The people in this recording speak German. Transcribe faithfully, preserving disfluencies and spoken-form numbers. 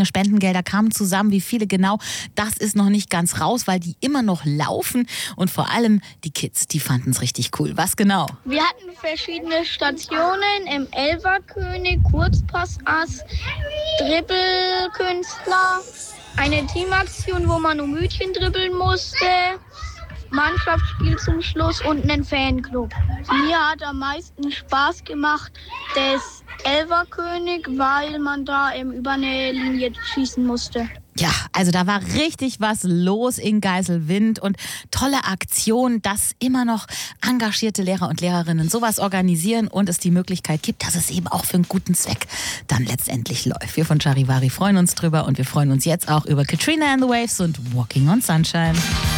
Menge Spendengelder kamen zusammen. Wie viele genau, das ist noch nicht ganz raus, weil die immer noch laufen. Und vor allem die Kids, die fanden es richtig cool. Was genau? Wir hatten verschiedene Stationen im Elferkönig, Kurzpassass, Dribbelkünstler, eine Teamaktion, wo man um Mütchen dribbeln musste, Mannschaftsspiel zum Schluss und einen Fanclub. Mir hat am meisten Spaß gemacht das Elferkönig, weil man da eben über eine Linie schießen musste. Ja, also da war richtig was los in Geiselwind und tolle Aktion, dass immer noch engagierte Lehrer und Lehrerinnen sowas organisieren und es die Möglichkeit gibt, dass es eben auch für einen guten Zweck dann letztendlich läuft. Wir von Charivari freuen uns drüber und wir freuen uns jetzt auch über Katrina and the Waves und Walking on Sunshine.